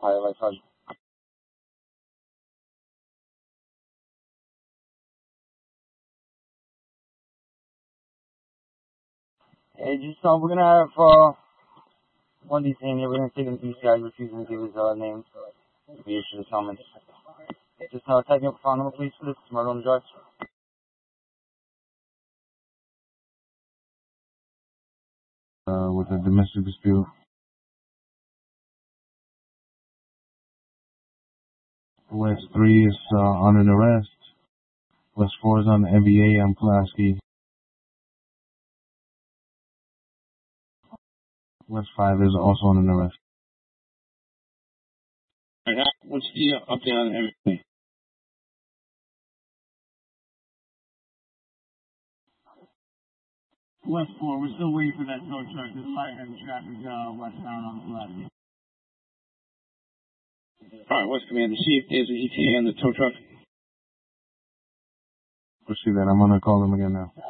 Hi, like, hi. Hey, just, we're gonna have, one detainee. We're gonna take him to these guys refusing to give his, name. We issued a summons. Just, type me up a phone number, please, for this murder on the drive. With a domestic dispute. West 3 is, on an arrest. West 4 is on the NBA on Pulaski. West 5 is also on an arrest. Alright, what's the update on everything? West 4, we're still waiting for that tow truck. There's a lot of heavy traffic, westbound on Pulaski. Alright, West Command, see if there's an ETA on the tow truck. We'll see that. I'm gonna call them again now.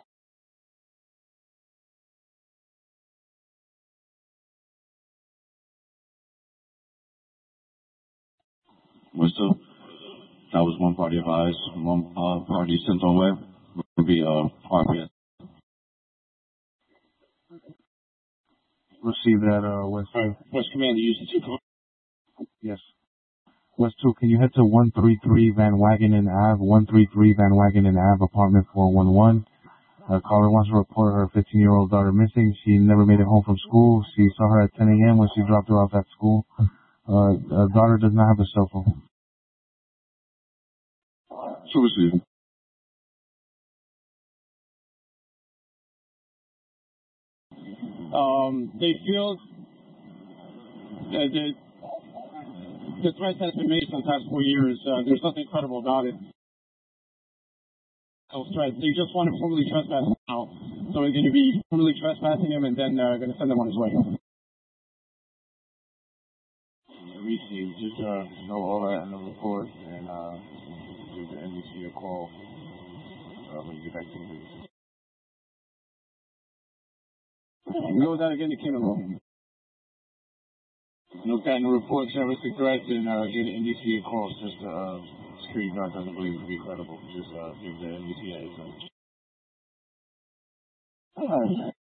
What's up? That was one party advised. One party sent away. Would be RPS. Receive that, West 2. West Command, use the 2 car. Yes. West 2, can you head to 133 Van Wagenen Ave, 133 Van Wagenen Ave, apartment 411. Caller wants to report her 15-year-old daughter missing. She never made it home from school. She saw her at 10 a.m. when she dropped her off at school. Daughter does not have a cell phone. So receive. They feel that the threat has been made for the past 4 years. There's nothing credible about it. They just want to formally trespass him now. So they're going to be formally trespassing him and then going to send him on his way. Received. Just know all that in the report and give the NBC a call when you get back to the base. Know that again, you came along. Note that in the report, service the threats, and give the NBC a call. Just security guard doesn't believe it to be credible. Just give the NBC a call.